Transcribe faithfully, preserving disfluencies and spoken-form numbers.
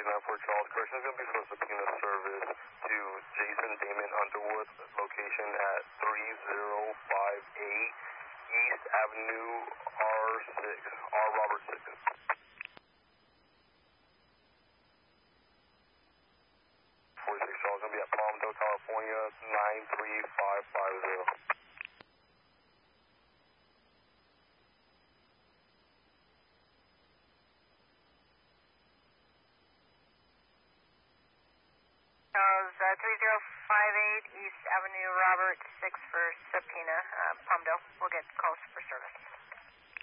nine four Charles. Correction is going to be for subpoena service to Jason Damon Underwood, location at three zero five eight East Avenue R six, R Robert six. forty-six Charles, going to be at Palmdale, California, nine three five five zero. Charles, uh, three zero five eight East Avenue, Robert six for subpoena, uh, Palmdale. We'll get calls for service.